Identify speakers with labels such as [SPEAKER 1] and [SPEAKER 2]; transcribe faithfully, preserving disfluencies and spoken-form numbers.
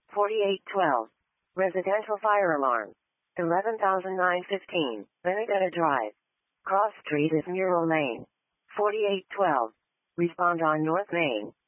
[SPEAKER 1] forty-eight twelve. Residential fire alarm. eleven thousand nine hundred fifteen. Benedetta Drive. Cross Street is Mural Lane. forty-eight twelve. Respond on North Main.